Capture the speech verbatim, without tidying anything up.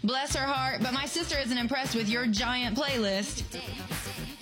Bless her heart, but my sister isn't impressed with your giant playlist.